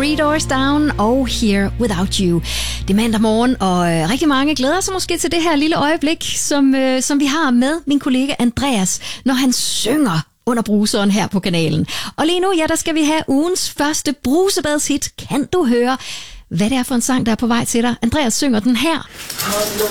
Three Doors Down og Here Without You. Det er mandag morgen, og rigtig mange glæder sig måske til det her lille øjeblik, som vi har med min kollega Andreas, når han synger under bruseren her på kanalen. Og lige nu, ja, der skal vi have ugens første brusebadshit. Kan du høre, hvad det er for en sang, der er på vej til dig? Andreas synger den her.